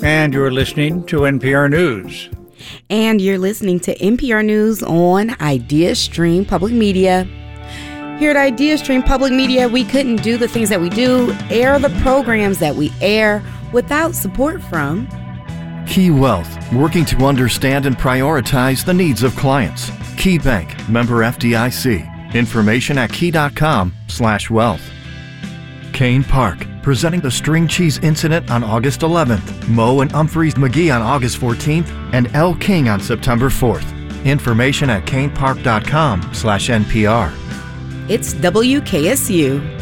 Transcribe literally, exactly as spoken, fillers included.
And you're listening to N P R News. And you're listening to N P R News on IdeaStream Public Media. Here at IdeaStream Public Media, we couldn't do the things that we do, air the programs that we air, without support from Key Wealth, working to understand and prioritize the needs of clients. Key Bank, member F D I C. Information at key.com slash wealth. Kane Park, presenting the string cheese incident on August eleventh, Moe and Humphreys McGee on August fourteenth, and Elle King on September fourth. Information at kanepark.com slash NPR. It's W K S U.